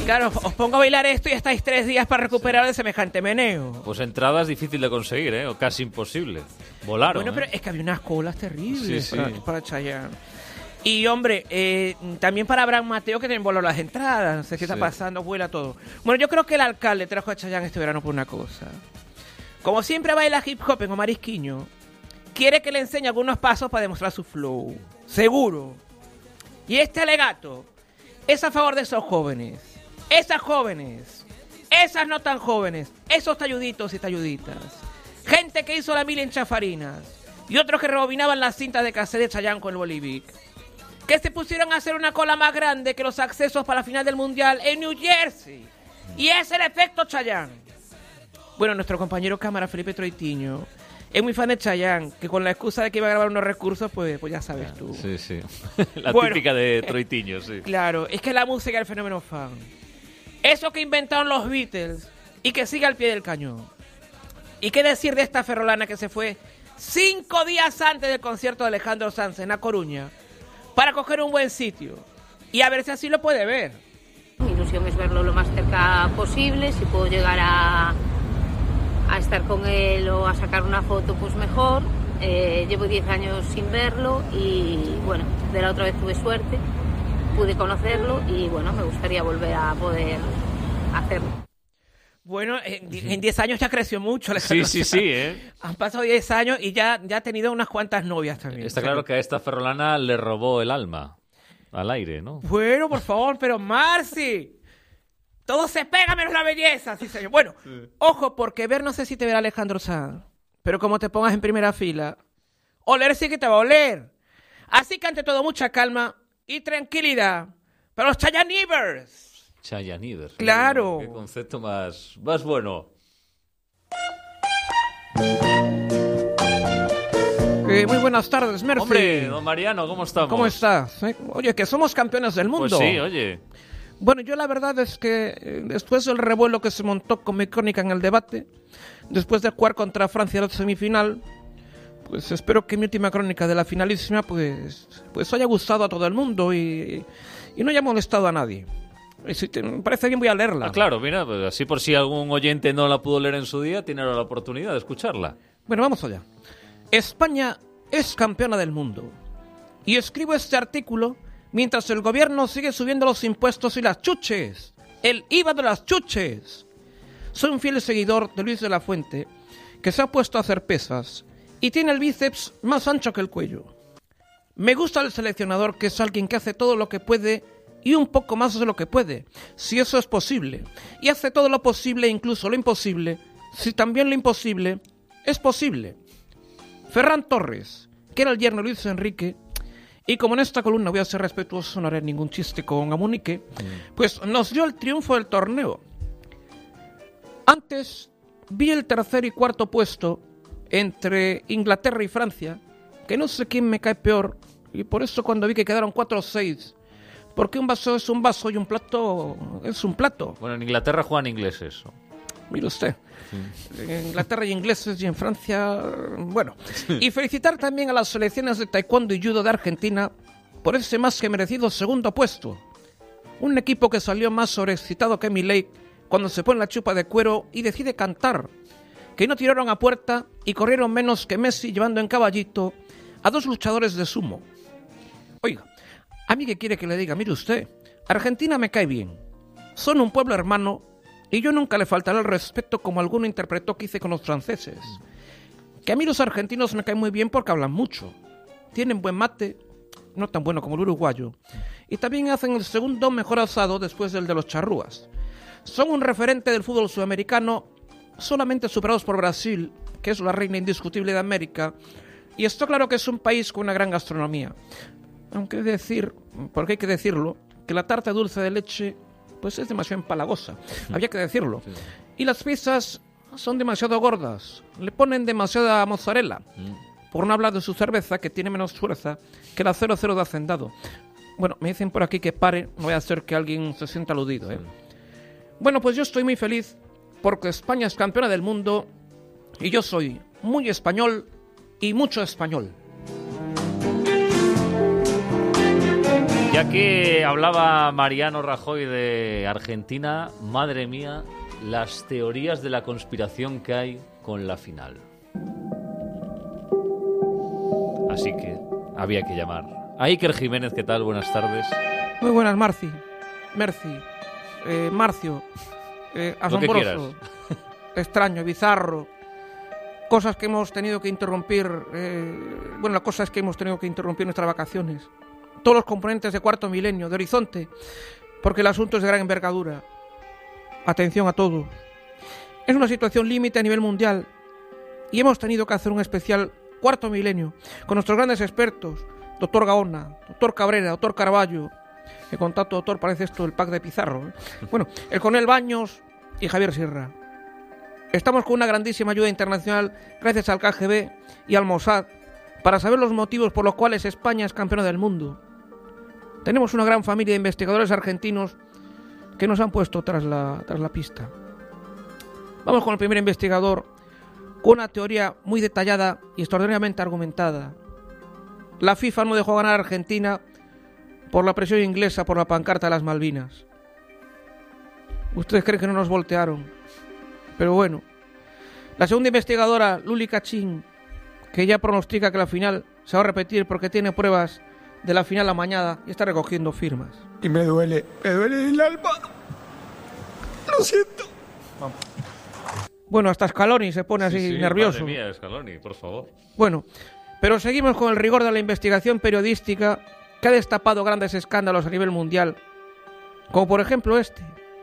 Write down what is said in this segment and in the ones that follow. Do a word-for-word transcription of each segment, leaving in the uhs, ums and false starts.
Claro, os pongo a bailar esto y estáis tres días para recuperar sí. de semejante meneo. Pues entradas difícil de conseguir, ¿eh? O casi imposible. Volaron. Bueno, pero ¿eh? es que había unas colas terribles sí, para, sí. para Chayanne. Y, hombre, eh, también para Abraham Mateo, que también voló las entradas. No sé qué sí. está pasando, vuela todo. Bueno, yo creo que el alcalde trajo a Chayanne este verano por una cosa. Como siempre baila hip hop en Omar Isquiño, quiere que le enseñe algunos pasos para demostrar su flow. Seguro. Y este alegato es a favor de esos jóvenes. Esas jóvenes. Esas no tan jóvenes. Esos talluditos y talluditas. Gente que hizo la mil en chafarinas. Y otros que rebobinaban las cintas de cassette de Chayanne con el Bolivic. Que se pusieron a hacer una cola más grande que los accesos para la final del Mundial en New Jersey. Y es el efecto Chayanne. Bueno, nuestro compañero cámara, Felipe Troitiño, es muy fan de Chayanne, que con la excusa de que iba a grabar unos recursos, pues, pues ya sabes tú. Sí, sí. La bueno, típica de Troitiño, sí. Claro, es que la música es el fenómeno fan. Eso que inventaron los Beatles y que sigue al pie del cañón. ¿Y qué decir de esta ferrolana que se fue cinco días antes del concierto de Alejandro Sanz en A Coruña para coger un buen sitio y a ver si así lo puede ver? Mi ilusión es verlo lo más cerca posible, si puedo llegar a, a estar con él o a sacar una foto, pues mejor. Eh, llevo diez años sin verlo y bueno, de la otra vez tuve suerte, pude conocerlo y bueno, me gustaría volver a poder hacerlo. Bueno, en diez años ya creció mucho. Sí, sí, sí, ¿eh? Han pasado diez años y ya, ya ha tenido unas cuantas novias también. Está claro que a esta ferrolana le robó el alma al aire, ¿no? Bueno, por favor, pero Marci, todo se pega menos la belleza, sí señor. Bueno, sí. Ojo, porque ver no sé si te verá Alejandro Sanz, pero como te pongas en primera fila, oler sí que te va a oler. Así que ante todo mucha calma y tranquilidad para los Chayanivers. Chayanivers. Claro. Qué concepto más, más bueno. Eh, muy buenas tardes, Murphy. Hombre, don Mariano, ¿cómo estamos? ¿Cómo estás? Eh, oye, que somos campeones del mundo. Pues sí, oye. Bueno, yo la verdad es que eh, después del revuelo que se montó con mi crónica en el debate, después de jugar contra Francia en la semifinal, pues espero que mi última crónica de la finalísima pues, pues haya gustado a todo el mundo y, y no haya molestado a nadie. Y si te me parece bien, voy a leerla. Ah, claro, mira, pues así por si algún oyente no la pudo leer en su día, tiene ahora la oportunidad de escucharla. Bueno, vamos allá. España es campeona del mundo. Y escribo este artículo mientras el gobierno sigue subiendo los impuestos y las chuches. El I V A de las chuches. Soy un fiel seguidor de Luis de la Fuente, que se ha puesto a hacer pesas y tiene el bíceps más ancho que el cuello. Me gusta el seleccionador, que es alguien que hace todo lo que puede y un poco más de lo que puede, si eso es posible. Y hace todo lo posible e incluso lo imposible, si también lo imposible es posible. Ferran Torres, que era el yerno de Luis Enrique, y como en esta columna voy a ser respetuoso, no haré ningún chiste con Amunique, mm. pues nos dio el triunfo del torneo. Antes vi el tercer y cuarto puesto entre Inglaterra y Francia, que no sé quién me cae peor, y por eso cuando vi que quedaron cuatro seis, porque un vaso es un vaso y un plato es un plato. Bueno, en Inglaterra juegan ingleses. Mire usted. Sí. En Inglaterra y ingleses y en Francia, bueno. Y felicitar también a las selecciones de taekwondo y judo de Argentina por ese más que merecido segundo puesto. Un equipo que salió más sobreexcitado que Milei cuando se pone la chupa de cuero y decide cantar. Que no tiraron a puerta y corrieron menos que Messi llevando en caballito a dos luchadores de sumo. Oiga, ¿a mí qué quiere que le diga? Mire usted, Argentina me cae bien. Son un pueblo hermano y yo nunca le faltaré el respeto como alguno interpretó que hice con los franceses. Que a mí los argentinos me caen muy bien porque hablan mucho. Tienen buen mate, no tan bueno como el uruguayo. Y también hacen el segundo mejor asado después del de los charrúas. Son un referente del fútbol sudamericano, solamente superados por Brasil, que es la reina indiscutible de América. Y está claro que es un país con una gran gastronomía. Aunque decir, porque hay que decirlo, que la tarta dulce de leche pues es demasiado empalagosa. Había que decirlo. Sí. Y las pizzas son demasiado gordas. Le ponen demasiada mozzarella. Mm. Por no hablar de su cerveza, que tiene menos fuerza que la cero cero de Hacendado. Bueno, me dicen por aquí que pare. No voy a hacer que alguien se sienta aludido, ¿eh? Sí. Bueno, pues yo estoy muy feliz porque España es campeona del mundo y yo soy muy español y mucho español. Ya que hablaba Mariano Rajoy de Argentina, madre mía, las teorías de la conspiración que hay con la final. Así que había que llamar a Iker Jiménez. ¿Qué tal? Buenas tardes. Muy buenas, Marci. Merci. Eh, Marcio. Eh, asombroso. Extraño, bizarro. Cosas que hemos tenido que interrumpir. Eh, bueno, la cosa es que hemos tenido que interrumpir nuestras vacaciones. Todos los componentes de Cuarto Milenio, de Horizonte, porque el asunto es de gran envergadura. Atención a todos. Es una situación límite a nivel mundial y hemos tenido que hacer un especial Cuarto Milenio con nuestros grandes expertos, doctor Gaona, doctor Cabrera, doctor Carballo. En contacto, doctor, parece esto el pack de Pizarro, ¿eh? Bueno, el coronel Baños y Javier Sierra. Estamos con una grandísima ayuda internacional gracias al K G B y al Mossad para saber los motivos por los cuales España es campeona del mundo. Tenemos una gran familia de investigadores argentinos que nos han puesto tras la, tras la pista. Vamos con el primer investigador, con una teoría muy detallada y extraordinariamente argumentada. La FIFA no dejó ganar a Argentina por la presión inglesa por la pancarta de las Malvinas. Ustedes creen que no nos voltearon, pero bueno. La segunda investigadora, Luli Cachín, que ya pronostica que la final se va a repetir porque tiene pruebas de la final amañada y está recogiendo firmas. Y me duele, me duele el alma. Lo siento. Vamos. Bueno, hasta Scaloni se pone así sí, sí, nervioso. Madre mía, Scaloni, por favor. Bueno, pero seguimos con el rigor de la investigación periodística que ha destapado grandes escándalos a nivel mundial, como por ejemplo este.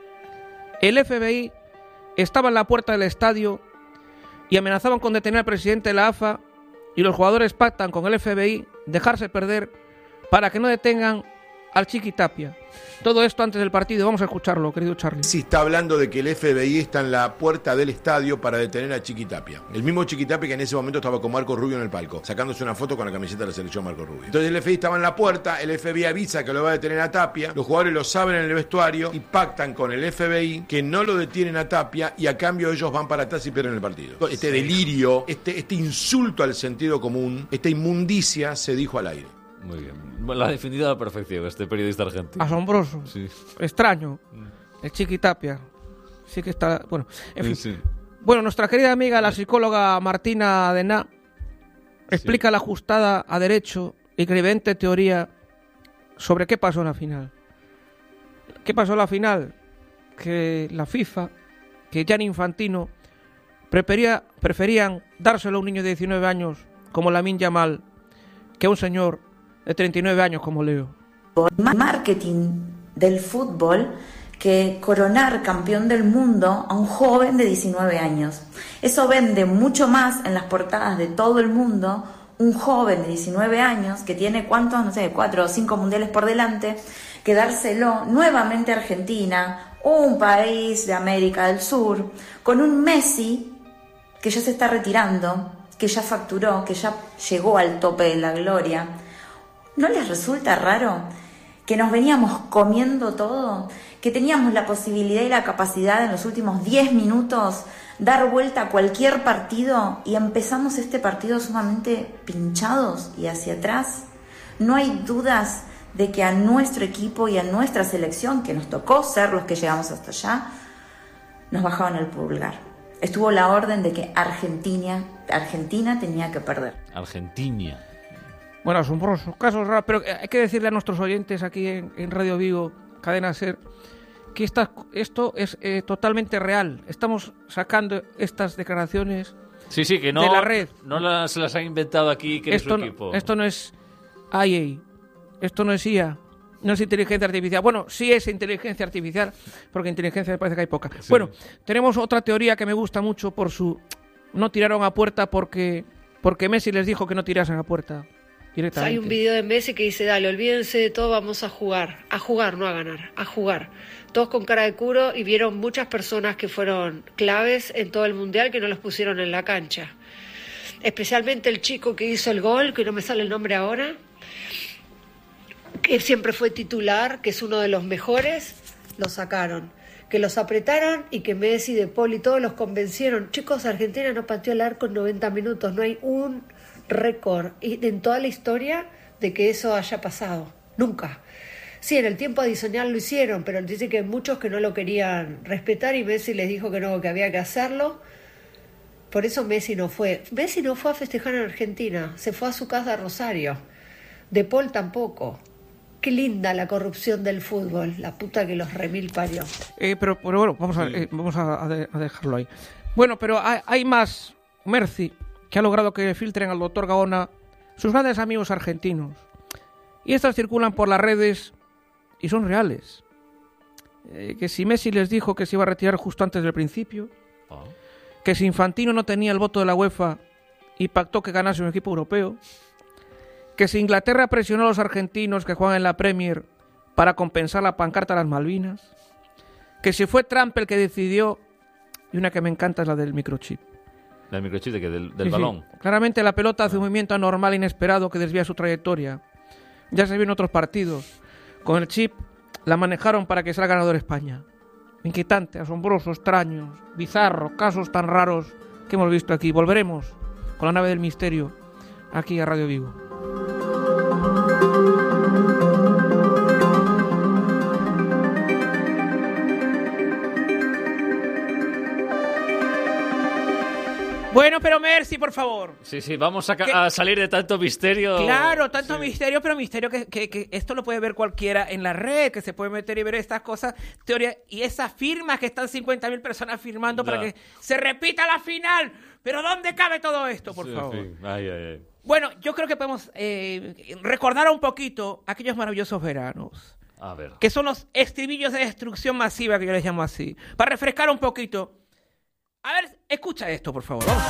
El F B I estaba en la puerta del estadio y amenazaban con detener al presidente de la A F A, y los jugadores pactan con el F B I dejarse perder para que no detengan al Chiqui Tapia. Todo esto antes del partido. Vamos a escucharlo, querido Charlie. Sí, está hablando de que el F B I está en la puerta del estadio para detener a Chiqui Tapia. El mismo Chiqui Tapia que en ese momento estaba con Marco Rubio en el palco, sacándose una foto con la camiseta de la selección Marco Rubio. Entonces el F B I estaba en la puerta, el F B I avisa que lo va a detener a Tapia, los jugadores lo saben en el vestuario y pactan con el F B I que no lo detienen a Tapia y a cambio ellos van para atrás y pierden el partido. Este delirio, este, este insulto al sentido común, esta inmundicia se dijo al aire. Muy bien. La ha definido a la perfección este periodista argentino. Asombroso. Sí. Extraño. El Chiqui Tapia. Sí que está... Bueno, en fin. Sí, sí. Bueno, nuestra querida amiga, la psicóloga Martina Dená, explica sí. la ajustada a derecho y creyente teoría sobre qué pasó en la final. ¿Qué pasó en la final? Que la FIFA, que Gianni Infantino, prefería, preferían dárselo a un niño de diecinueve años como Lamine Yamal que a un señor de treinta y nueve años como Leo. Marketing del fútbol que coronar campeón del mundo a un joven de diecinueve años. Eso vende mucho más en las portadas de todo el mundo un joven de diecinueve años que tiene cuántos, no sé, cuatro o cinco mundiales por delante, que dárselo nuevamente a Argentina, un país de América del Sur, con un Messi que ya se está retirando, que ya facturó, que ya llegó al tope de la gloria. ¿No les resulta raro que nos veníamos comiendo todo? Que teníamos la posibilidad y la capacidad en los últimos diez minutos dar vuelta a cualquier partido y empezamos este partido sumamente pinchados y hacia atrás. No hay dudas de que a nuestro equipo y a nuestra selección, que nos tocó ser los que llegamos hasta allá, nos bajaban el pulgar. Estuvo la orden de que Argentina, Argentina tenía que perder. Argentina. Bueno, asombrosos casos raros, pero hay que decirle a nuestros oyentes aquí en, en Radio Vigo, Cadena Ser, que esta, esto es eh, totalmente real. Estamos sacando estas declaraciones sí, sí, que no, de la red. No las, las ha inventado aquí que esto, es su equipo. No, esto no es I A, esto no es I A, no es inteligencia artificial. Bueno, sí es inteligencia artificial, porque inteligencia me parece que hay poca. Sí. Bueno, tenemos otra teoría que me gusta mucho por su... No tiraron a puerta porque, porque Messi les dijo que no tirasen a puerta. Hay un video de Messi que dice, dale, olvídense de todo, vamos a jugar, a jugar, no a ganar, a jugar. Todos con cara de culo y vieron muchas personas que fueron claves en todo el Mundial que no los pusieron en la cancha. Especialmente el chico que hizo el gol, que no me sale el nombre ahora, que siempre fue titular, que es uno de los mejores, lo sacaron. Que los apretaron y que Messi, De Paul y todos los convencieron. Chicos, Argentina no pateó el arco en noventa minutos, no hay un... récord en toda la historia de que eso haya pasado, nunca. Sí, en el tiempo adicional lo hicieron, pero dice que muchos que no lo querían respetar y Messi les dijo que no, que había que hacerlo. Por eso Messi no fue. Messi no fue a festejar en Argentina, se fue a su casa a Rosario. De Paul tampoco. Qué linda la corrupción del fútbol, la puta que los remil parió. Eh, pero, pero bueno, vamos, a, eh, vamos a, a, de, a dejarlo ahí. Bueno, pero hay, hay más. Mercy, que ha logrado que filtren al doctor Gaona sus grandes amigos argentinos. Y estas circulan por las redes y son reales. Eh, que si Messi les dijo que se iba a retirar justo antes del principio, oh. que si Infantino no tenía el voto de la UEFA y pactó que ganase un equipo europeo, que si Inglaterra presionó a los argentinos que juegan en la Premier para compensar la pancarta de las Malvinas, que si fue Trump el que decidió, y una que me encanta es la del microchip. ¿Del microchip de qué? ¿Del, del sí, balón? Sí. Claramente la pelota hace un movimiento anormal e inesperado que desvía su trayectoria. Ya se vio en otros partidos. Con el chip la manejaron para que sea ganador España. Inquietante, asombroso, extraño, bizarro, casos tan raros que hemos visto aquí. Volveremos con la nave del misterio aquí a Radio Vigo. Bueno, pero Mercy, por favor. Sí, sí, vamos a, ca- a salir de tanto misterio. Claro, tanto sí. misterio, pero misterio que, que, que esto lo puede ver cualquiera en la red, que se puede meter y ver estas cosas, teoría, y esas firmas que están cincuenta mil personas firmando ya. para que se repita la final. Pero ¿dónde cabe todo esto, por sí, favor? Sí. Ay, ay, ay. Bueno, yo creo que podemos eh, recordar un poquito aquellos maravillosos veranos. A ver. Que son los estribillos de destrucción masiva, que yo les llamo así. Para refrescar un poquito. A ver, escucha esto, por favor. Vamos.